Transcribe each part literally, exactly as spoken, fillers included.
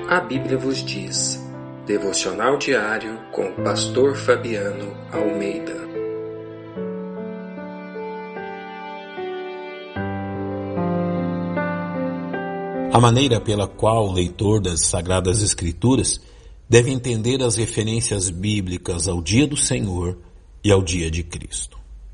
A Bíblia vos diz. Devocional diário com o pastor Fabiano Almeida. A maneira pela qual o leitor das Sagradas Escrituras deve entender as referências bíblicas ao dia do Senhor e ao dia de Cristo.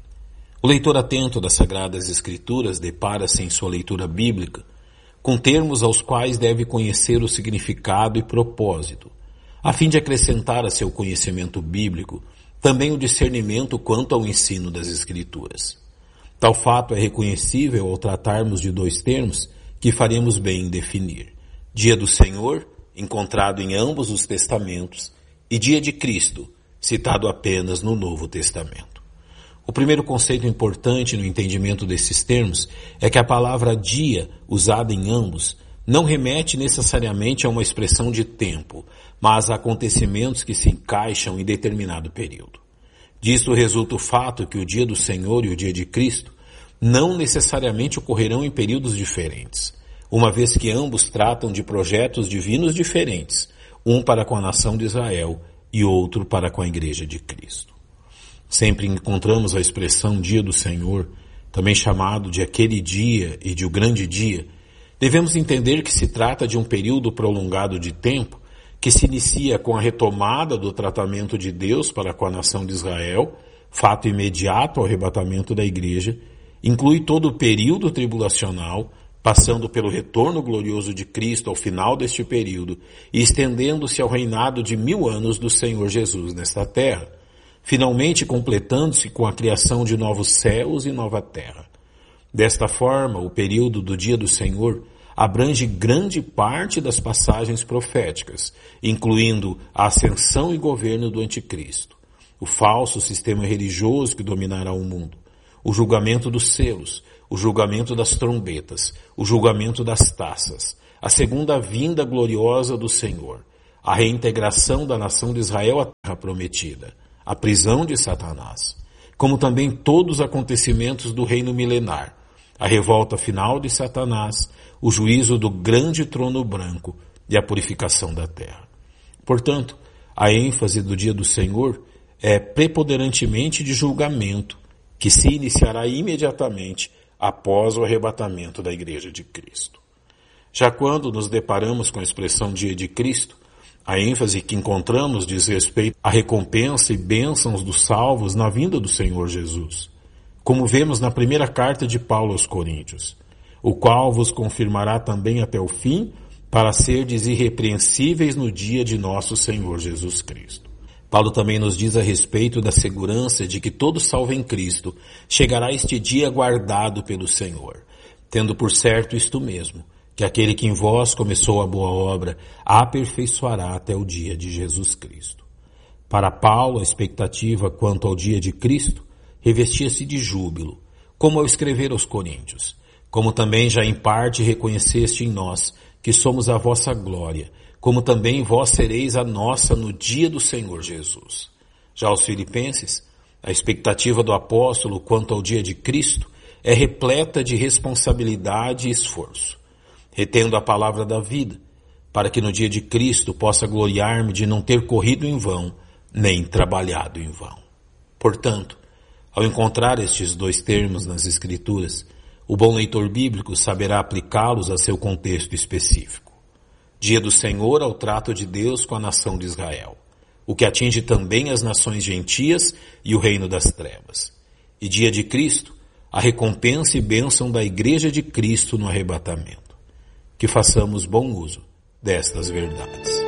O leitor atento das Sagradas Escrituras depara-se em sua leitura bíblica com termos aos quais deve conhecer o significado e propósito, a fim de acrescentar a seu conhecimento bíblico também o discernimento quanto ao ensino das Escrituras. Tal fato é reconhecível ao tratarmos de dois termos que faremos bem em definir: dia do Senhor, encontrado em ambos os testamentos, e dia de Cristo, citado apenas no Novo Testamento. O primeiro conceito importante no entendimento desses termos é que a palavra dia, usada em ambos, não remete necessariamente a uma expressão de tempo, mas a acontecimentos que se encaixam em determinado período. Disto resulta o fato que o dia do Senhor e o dia de Cristo não necessariamente ocorrerão em períodos diferentes, uma vez que ambos tratam de projetos divinos diferentes, um para com a nação de Israel e outro para com a Igreja de Cristo. Sempre encontramos a expressão dia do Senhor, também chamado de aquele dia e de o grande dia. Devemos entender que se trata de um período prolongado de tempo que se inicia com a retomada do tratamento de Deus para com a nação de Israel, fato imediato ao arrebatamento da igreja, inclui todo o período tribulacional, passando pelo retorno glorioso de Cristo ao final deste período e estendendo-se ao reinado de mil anos do Senhor Jesus nesta terra, finalmente completando-se com a criação de novos céus e nova terra. Desta forma, o período do dia do Senhor abrange grande parte das passagens proféticas, incluindo a ascensão e governo do anticristo, o falso sistema religioso que dominará o mundo, o julgamento dos selos, o julgamento das trombetas, o julgamento das taças, a segunda vinda gloriosa do Senhor, a reintegração da nação de Israel à terra prometida, a prisão de Satanás, como também todos os acontecimentos do reino milenar, a revolta final de Satanás, o juízo do grande trono branco e a purificação da terra. Portanto, a ênfase do dia do Senhor é preponderantemente de julgamento, que se iniciará imediatamente após o arrebatamento da Igreja de Cristo. Já quando nos deparamos com a expressão dia de Cristo, a ênfase que encontramos diz respeito à recompensa e bênçãos dos salvos na vinda do Senhor Jesus, como vemos na primeira carta de Paulo aos Coríntios, o qual vos confirmará também até o fim, para serdes irrepreensíveis no dia de nosso Senhor Jesus Cristo. Paulo também nos diz a respeito da segurança de que todo salvo em Cristo chegará este dia guardado pelo Senhor, tendo por certo isto mesmo, que aquele que em vós começou a boa obra a aperfeiçoará até o dia de Jesus Cristo. Para Paulo, a expectativa quanto ao dia de Cristo revestia-se de júbilo, como ao escrever aos Coríntios, como também já em parte reconheceste em nós que somos a vossa glória, como também vós sereis a nossa no dia do Senhor Jesus. Já aos Filipenses, a expectativa do apóstolo quanto ao dia de Cristo é repleta de responsabilidade e esforço, retendo a palavra da vida, para que no dia de Cristo possa gloriar-me de não ter corrido em vão, nem trabalhado em vão. Portanto, ao encontrar estes dois termos nas Escrituras, o bom leitor bíblico saberá aplicá-los a seu contexto específico. Dia do Senhor ao trato de Deus com a nação de Israel, o que atinge também as nações gentias e o reino das trevas. E dia de Cristo, a recompensa e bênção da Igreja de Cristo no arrebatamento. Que façamos bom uso destas verdades.